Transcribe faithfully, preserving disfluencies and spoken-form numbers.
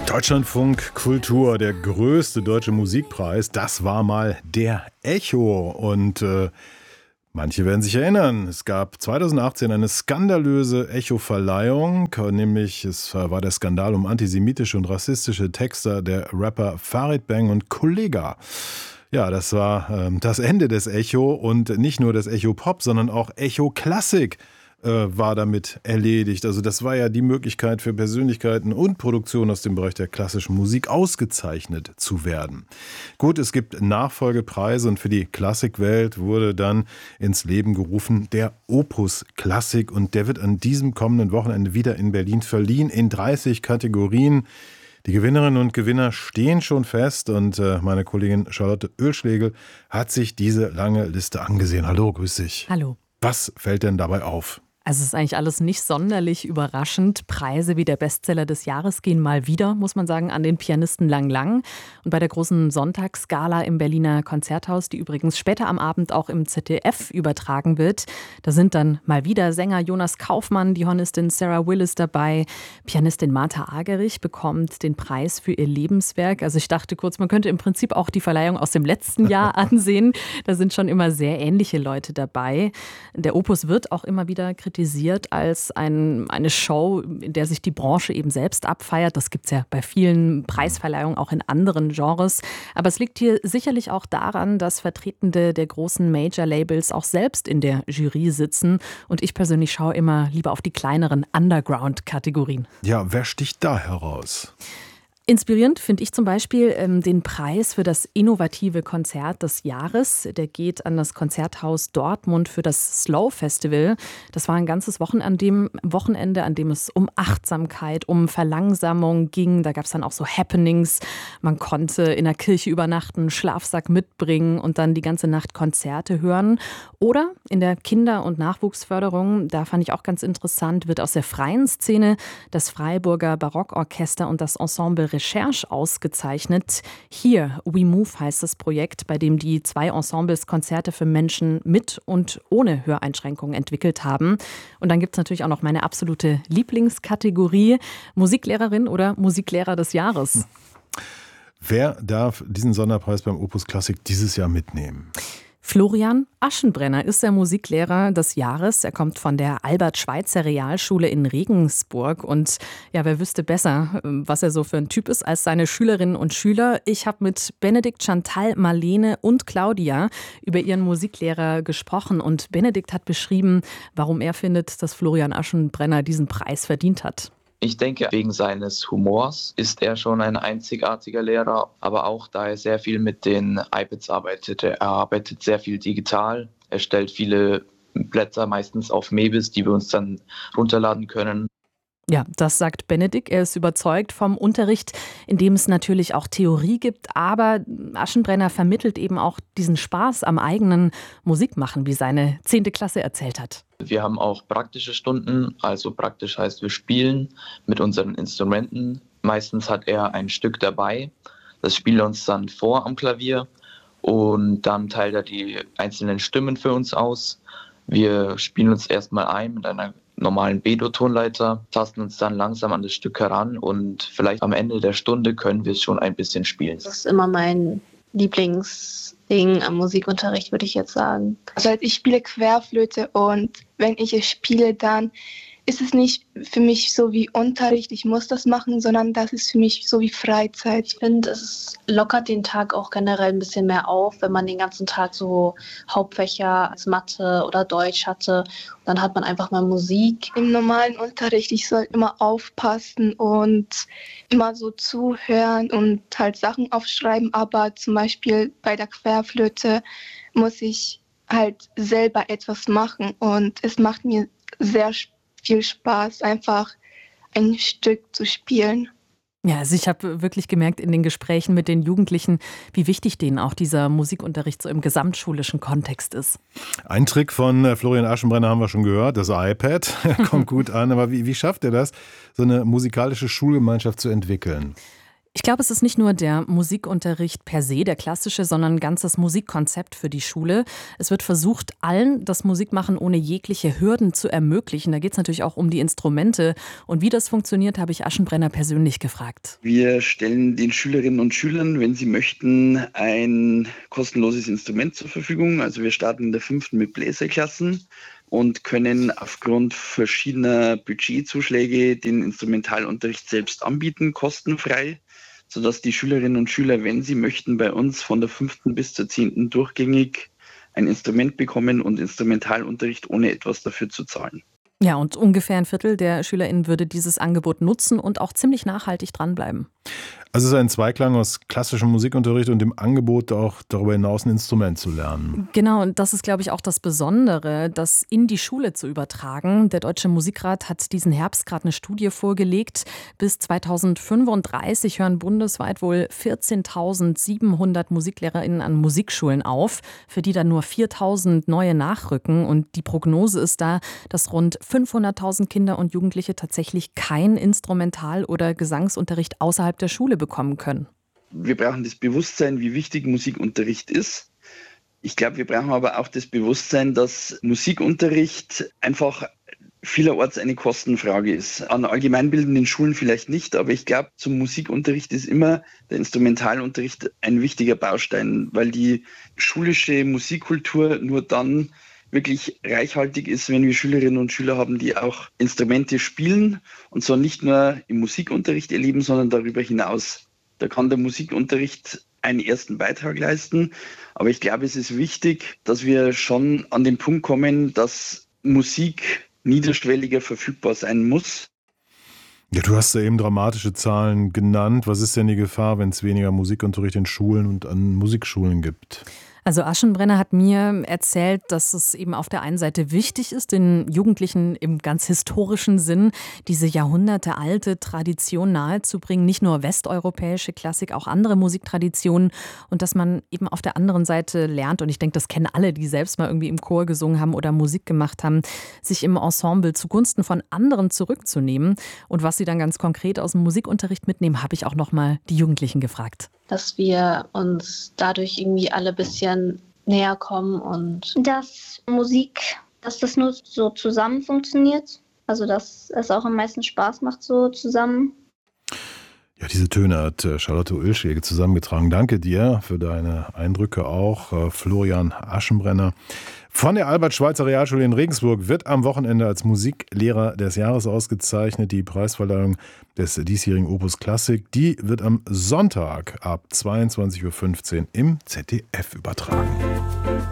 Deutschlandfunk Kultur, der größte deutsche Musikpreis, das war mal der Echo. Und äh, manche werden sich erinnern, es gab zweitausendachtzehn eine skandalöse Echo-Verleihung, nämlich es war der Skandal um antisemitische und rassistische Texte der Rapper Farid Bang und Kollega. Ja, das war äh, das Ende des Echo und nicht nur des Echo Pop, sondern auch Echo Klassik war damit erledigt. Also das war ja die Möglichkeit für Persönlichkeiten und Produktionen aus dem Bereich der klassischen Musik ausgezeichnet zu werden. Gut, es gibt Nachfolgepreise und für die Klassikwelt wurde dann ins Leben gerufen der Opus Klassik und der wird an diesem kommenden Wochenende wieder in Berlin verliehen in dreißig Kategorien. Die Gewinnerinnen und Gewinner stehen schon fest und meine Kollegin Charlotte Oehlschlegel hat sich diese lange Liste angesehen. Hallo, grüß dich. Hallo. Was fällt denn dabei auf? Also es ist eigentlich alles nicht sonderlich überraschend. Preise wie der Bestseller des Jahres gehen mal wieder, muss man sagen, an den Pianisten Lang Lang. Und bei der großen Sonntagsgala im Berliner Konzerthaus, die übrigens später am Abend auch im Z D F übertragen wird, da sind dann mal wieder Sänger Jonas Kaufmann, die Hornistin Sarah Willis dabei. Pianistin Martha Argerich bekommt den Preis für ihr Lebenswerk. Also ich dachte kurz, man könnte im Prinzip auch die Verleihung aus dem letzten Jahr ansehen. Da sind schon immer sehr ähnliche Leute dabei. Der Opus wird auch immer wieder kritisiert. als ein, eine Show, in der sich die Branche eben selbst abfeiert. Das gibt es ja bei vielen Preisverleihungen auch in anderen Genres. Aber es liegt hier sicherlich auch daran, dass Vertretende der großen Major-Labels auch selbst in der Jury sitzen. Und ich persönlich schaue immer lieber auf die kleineren Underground-Kategorien. Ja, wer sticht da heraus? Inspirierend finde ich zum Beispiel ähm, den Preis für das innovative Konzert des Jahres. Der geht an das Konzerthaus Dortmund für das Slow Festival. Das war ein ganzes Wochen an dem Wochenende, an dem es um Achtsamkeit, um Verlangsamung ging. Da gab es dann auch so Happenings. Man konnte in der Kirche übernachten, Schlafsack mitbringen und dann die ganze Nacht Konzerte hören. Oder in der Kinder- und Nachwuchsförderung, da fand ich auch ganz interessant, wird aus der freien Szene das Freiburger Barockorchester und das Ensemble Recherche ausgezeichnet. Hier, We Move heißt das Projekt, bei dem die zwei Ensembles Konzerte für Menschen mit und ohne Höreinschränkungen entwickelt haben. Und dann gibt es natürlich auch noch meine absolute Lieblingskategorie, Musiklehrerin oder Musiklehrer des Jahres. Wer darf diesen Sonderpreis beim Opus Klassik dieses Jahr mitnehmen? Florian Aschenbrenner ist der Musiklehrer des Jahres. Er kommt von der Albert-Schweitzer-Realschule in Regensburg. Und ja, wer wüsste besser, was er so für ein Typ ist als seine Schülerinnen und Schüler. Ich habe mit Benedikt, Chantal, Marlene und Claudia über ihren Musiklehrer gesprochen. Und Benedikt hat beschrieben, warum er findet, dass Florian Aschenbrenner diesen Preis verdient hat. Ich denke, wegen seines Humors ist er schon ein einzigartiger Lehrer, aber auch da er sehr viel mit den iPads arbeitet. Er arbeitet sehr viel digital, er stellt viele Blätter meistens auf Mebis, die wir uns dann runterladen können. Ja, das sagt Benedikt. Er ist überzeugt vom Unterricht, in dem es natürlich auch Theorie gibt, aber Aschenbrenner vermittelt eben auch diesen Spaß am eigenen Musikmachen, wie seine zehnte Klasse erzählt hat. Wir haben auch praktische Stunden, also praktisch heißt, wir spielen mit unseren Instrumenten. Meistens hat er ein Stück dabei, das spielt er uns dann vor am Klavier und dann teilt er die einzelnen Stimmen für uns aus. Wir spielen uns erstmal ein mit einer normalen B-Dur-Tonleiter, tasten uns dann langsam an das Stück heran und vielleicht am Ende der Stunde können wir es schon ein bisschen spielen. Das ist immer mein Lieblingsding am Musikunterricht, würde ich jetzt sagen. Also ich spiele Querflöte und wenn ich es spiele, dann ist es nicht für mich so wie Unterricht, ich muss das machen, sondern das ist für mich so wie Freizeit. Ich finde, es lockert den Tag auch generell ein bisschen mehr auf, wenn man den ganzen Tag so Hauptfächer als Mathe oder Deutsch hatte. Und dann hat man einfach mal Musik. Im normalen Unterricht, ich soll immer aufpassen und immer so zuhören und halt Sachen aufschreiben, aber zum Beispiel bei der Querflöte muss ich halt selber etwas machen und es macht mir sehr Spaß. viel Spaß, einfach ein Stück zu spielen. Ja, also ich habe wirklich gemerkt in den Gesprächen mit den Jugendlichen, wie wichtig denen auch dieser Musikunterricht so im gesamtschulischen Kontext ist. Ein Trick von Florian Aschenbrenner haben wir schon gehört, das iPad. Kommt gut an, aber wie, wie schafft er das, so eine musikalische Schulgemeinschaft zu entwickeln? Ich glaube, es ist nicht nur der Musikunterricht per se, der klassische, sondern ein ganzes Musikkonzept für die Schule. Es wird versucht, allen das Musikmachen ohne jegliche Hürden zu ermöglichen. Da geht es natürlich auch um die Instrumente. Und wie das funktioniert, habe ich Aschenbrenner persönlich gefragt. Wir stellen den Schülerinnen und Schülern, wenn sie möchten, ein kostenloses Instrument zur Verfügung. Also wir starten in der fünften mit Bläserklassen und können aufgrund verschiedener Budgetzuschläge den Instrumentalunterricht selbst anbieten, kostenfrei, sodass die Schülerinnen und Schüler, wenn sie möchten, bei uns von der fünften bis zur zehnten durchgängig ein Instrument bekommen und Instrumentalunterricht ohne etwas dafür zu zahlen. Ja, und ungefähr ein Viertel der SchülerInnen würde dieses Angebot nutzen und auch ziemlich nachhaltig dranbleiben. Also es ist ein Zweiklang aus klassischem Musikunterricht und dem Angebot, auch darüber hinaus ein Instrument zu lernen. Genau, und das ist, glaube ich, auch das Besondere, das in die Schule zu übertragen. Der Deutsche Musikrat hat diesen Herbst gerade eine Studie vorgelegt. Bis zweitausendfünfunddreißig hören bundesweit wohl vierzehntausendsiebenhundert MusiklehrerInnen an Musikschulen auf, für die dann nur viertausend neue nachrücken. Und die Prognose ist da, dass rund fünfhunderttausend Kinder und Jugendliche tatsächlich keinen Instrumental- oder Gesangsunterricht außerhalb der Schule bekommen können. Wir brauchen das Bewusstsein, wie wichtig Musikunterricht ist. Ich glaube, wir brauchen aber auch das Bewusstsein, dass Musikunterricht einfach vielerorts eine Kostenfrage ist. An allgemeinbildenden Schulen vielleicht nicht, aber ich glaube, zum Musikunterricht ist immer der Instrumentalunterricht ein wichtiger Baustein, weil die schulische Musikkultur nur dann wirklich reichhaltig ist, wenn wir Schülerinnen und Schüler haben, die auch Instrumente spielen und zwar nicht nur im Musikunterricht erleben, sondern darüber hinaus. Da kann der Musikunterricht einen ersten Beitrag leisten, aber ich glaube, es ist wichtig, dass wir schon an den Punkt kommen, dass Musik niederschwelliger verfügbar sein muss. Ja, du hast ja eben dramatische Zahlen genannt. Was ist denn die Gefahr, wenn es weniger Musikunterricht in Schulen und an Musikschulen gibt? Also Aschenbrenner hat mir erzählt, dass es eben auf der einen Seite wichtig ist, den Jugendlichen im ganz historischen Sinn diese jahrhundertealte Tradition nahezubringen, nicht nur westeuropäische Klassik, auch andere Musiktraditionen und dass man eben auf der anderen Seite lernt, und ich denke, das kennen alle, die selbst mal irgendwie im Chor gesungen haben oder Musik gemacht haben, sich im Ensemble zugunsten von anderen zurückzunehmen. Und was sie dann ganz konkret aus dem Musikunterricht mitnehmen, habe ich auch noch mal die Jugendlichen gefragt. Dass wir uns dadurch irgendwie alle ein bisschen näher kommen und dass Musik, dass das nur so zusammen funktioniert. Also dass es auch am meisten Spaß macht, so zusammen. Ja, diese Töne hat Charlotte Oehlschläge zusammengetragen. Danke dir für deine Eindrücke auch. Florian Aschenbrenner von der Albert-Schweitzer Realschule in Regensburg wird am Wochenende als Musiklehrer des Jahres ausgezeichnet. Die Preisverleihung des diesjährigen Opus Klassik, die wird am Sonntag ab zweiundzwanzig Uhr fünfzehn im Z D F übertragen.